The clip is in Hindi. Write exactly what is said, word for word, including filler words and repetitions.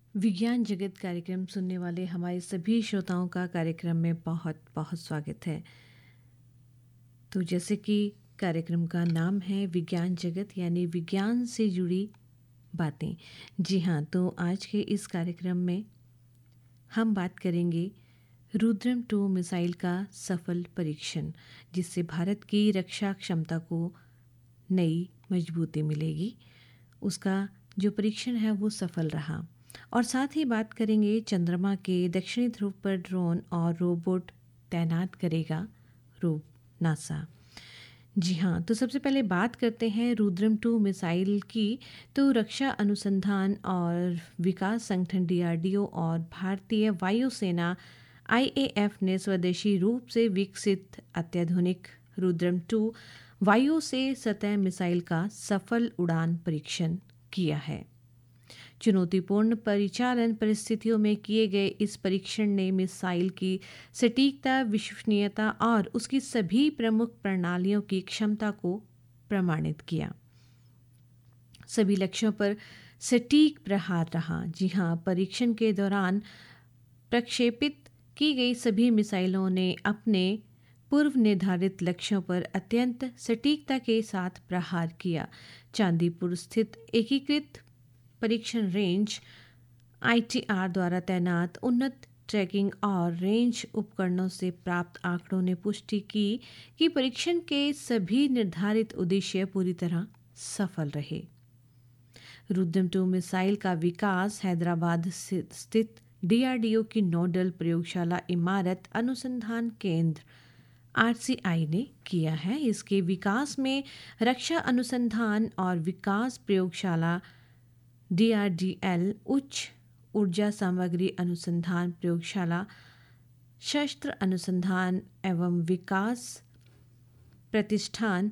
विज्ञान जगत कार्यक्रम सुनने वाले हमारे सभी श्रोताओं का कार्यक्रम में बहुत बहुत स्वागत है। तो जैसे कि कार्यक्रम का नाम है विज्ञान जगत यानी विज्ञान से जुड़ी बातें। जी हाँ, तो आज के इस कार्यक्रम में हम बात करेंगे रुद्रम टू मिसाइल का सफल परीक्षण, जिससे भारत की रक्षा क्षमता को नई मजबूती मिलेगी। उसका जो परीक्षण है वो सफल रहा। और साथ ही बात करेंगे चंद्रमा के दक्षिणी ध्रुव पर ड्रोन और रोबोट तैनात करेगा रो नासा। जी हाँ, तो सबसे पहले बात करते हैं रुद्रम टू मिसाइल की। तो रक्षा अनुसंधान और विकास संगठन डीआरडीओ और भारतीय वायुसेना आईएएफ ने स्वदेशी रूप से विकसित अत्याधुनिक रुद्रम टू वायु से सतह मिसाइल का सफल उड़ान परीक्षण किया है। चुनौतीपूर्ण परिचालन परिस्थितियों में किए गए इस परीक्षण ने मिसाइल की सटीकता, विश्वसनीयता और उसकी सभी प्रमुख प्रणालियों की क्षमता को प्रमाणित किया। सभी लक्ष्यों पर सटीक प्रहार रहा। जी हाँ, परीक्षण के दौरान प्रक्षेपित की गई सभी मिसाइलों ने अपने पूर्व निर्धारित लक्ष्यों पर अत्यंत सटीकता के साथ प्रहार किया। चांदीपुर स्थित एकीकृत परीक्षण रेंज आईटीआर द्वारा तैनात उन्नत ट्रैकिंग और रेंज उपकरणों से प्राप्त आंकड़ों ने पुष्टि की कि परीक्षण के सभी निर्धारित उद्देश्य पूरी तरह सफल रहे। रुद्रम टू मिसाइल का विकास हैदराबाद स्थित डीआरडीओ की नोडल प्रयोगशाला इमारत अनुसंधान केंद्र आरसीआई ने किया है। इसके विकास में रक्षा अनुसंधान और विकास प्रयोगशाला डीआरडीएल, उच्च ऊर्जा सामग्री अनुसंधान प्रयोगशाला, शस्त्र अनुसंधान एवं विकास प्रतिष्ठान